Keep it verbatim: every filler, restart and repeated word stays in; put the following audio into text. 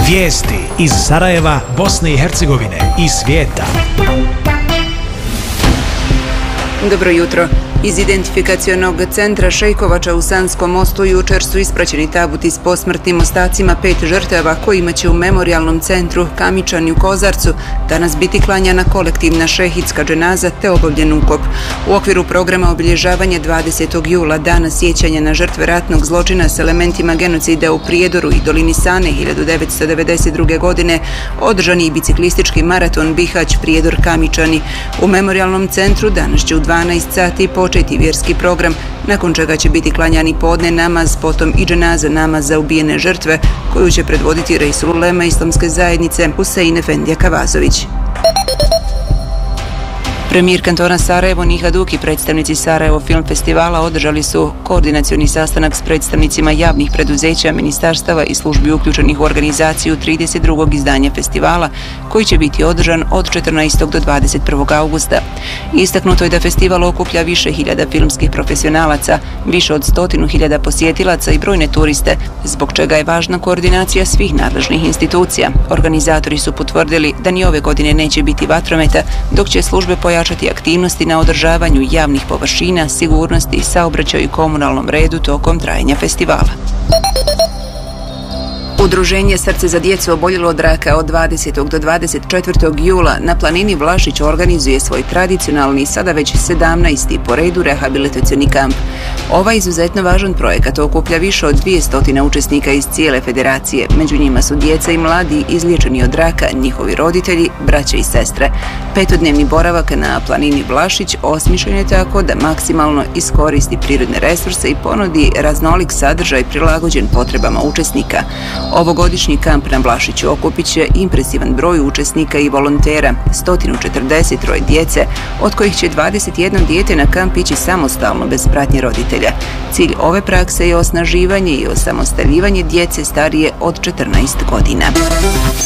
Vijesti iz Sarajeva, Bosne i Hercegovine i svijeta. Dobro jutro. Iz identifikacionog centra Šejkovača u Sanskom mostu jučer su ispraćeni tabuti s posmrtnim ostacima pet žrtava kojima će u memorijalnom centru Kamičani u Kozarcu danas biti klanjana kolektivna šehidska dženaza te obavljen ukop. U okviru programa obilježavanja dvadesetog jula, dana sjećanja na žrtve ratnog zločina s elementima genocida u Prijedoru i dolini Sane hiljadu devetsto devedeset druge. godine, održan je i biciklistički maraton Bihać Prijedor Kamičani. U memorijalnom centru danas će u dvanaest sati početi vjerski program, nakon čega će biti klanjani podne namaz, potom i dženaza namaz za ubijene žrtve, koju će predvoditi Reisul ulema Islamske zajednice Husein Efendija Kavazović. Premijer kantona Sarajevo Nihat Duk i predstavnici Sarajevo Film Festivala održali su koordinacioni sastanak s predstavnicima javnih preduzeća, ministarstava i službi uključenih u organizaciju trideset drugog izdanja festivala, koji će biti održan od četrnaestog do dvadeset prvog augusta. Istaknuto je da festival okuplja više hiljada filmskih profesionalaca, više od stotinu hiljada posjetilaca i brojne turiste, zbog čega je važna koordinacija svih nadležnih institucija. Organizatori su potvrdili da ni ove godine neće biti vatrometa, dok će službe pojačati aktivnosti na održavanju javnih površina, sigurnosti, saobraćaju i komunalnom redu tokom trajanja festivala. Udruženje Srce za djecu oboljelo od raka od dvadesetog do dvadeset četvrtog jula na planini Vlašić organizuje svoj tradicionalni, sada već sedamnaesti po redu rehabilitacioni kamp. Ovaj izuzetno važan projekat okuplja više od dvjesto učesnika iz cijele federacije. Među njima su djeca i mladi izliječeni od raka, njihovi roditelji, braće i sestre. Petodnevni boravak na planini Vlašić osmišljen je tako da maksimalno iskoristi prirodne resurse i ponudi raznolik sadržaj prilagođen potrebama učesnika. Ovogodišnji kamp na Vlašiću okupit će impresivan broj učesnika i volontera, sto četrdeset troje djece, od kojih će dvadeset jedno dijete na kamp ići samostalno bez pratnje roditelja. Cilj ove prakse je osnaživanje i osamostaljivanje djece starije od četrnaest godina.